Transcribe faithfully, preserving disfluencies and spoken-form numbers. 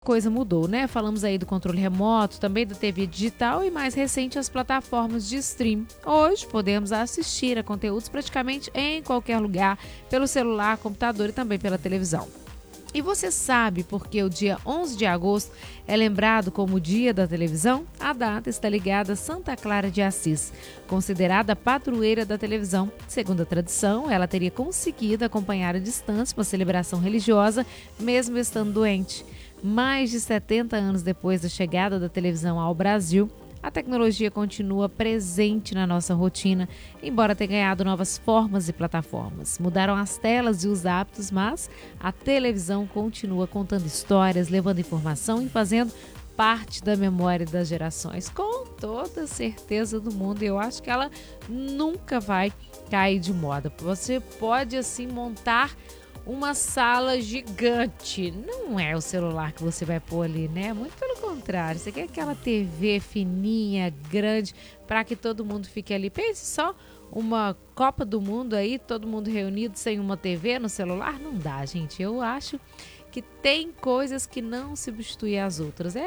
Coisa mudou, né? Falamos aí do controle remoto, também da T V digital e mais recente as plataformas de stream. Hoje podemos assistir a conteúdos praticamente em qualquer lugar, pelo celular, computador e também pela televisão. E você sabe por que o dia onze de agosto é lembrado como o Dia da Televisão? A data está ligada a Santa Clara de Assis, considerada a padroeira da televisão. Segundo a tradição, ela teria conseguido acompanhar à distância uma celebração religiosa, mesmo estando doente. Mais de setenta anos depois da chegada da televisão ao Brasil, a tecnologia continua presente na nossa rotina, embora tenha ganhado novas formas e plataformas. Mudaram as telas e os hábitos, mas a televisão continua contando histórias, levando informação e fazendo parte da memória das gerações. Com toda certeza do mundo, eu acho que ela nunca vai cair de moda. Você pode, assim, montar uma sala gigante. Não é o celular que você vai pôr ali, né? Muito pelo contrário. Você quer aquela T V fininha, grande, para que todo mundo fique ali. Pense só, uma Copa do Mundo aí, todo mundo reunido sem uma T V no celular. Não dá, gente. Eu acho que tem coisas que não substituem as outras. É